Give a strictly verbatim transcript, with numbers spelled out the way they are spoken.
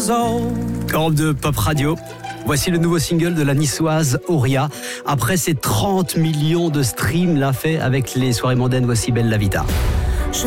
years old. Europe de Pop Radio. Voici le nouveau single de la niçoise Auria. Après ses trente millions de streams, l'a fait avec les soirées mondaines. Voici Bella Vita.